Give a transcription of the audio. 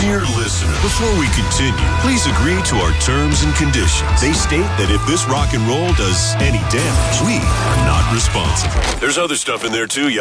Dear listener, before we continue, please agree to our terms and conditions. They state that if this rock and roll does any damage, we are not responsible. There's other stuff in there too,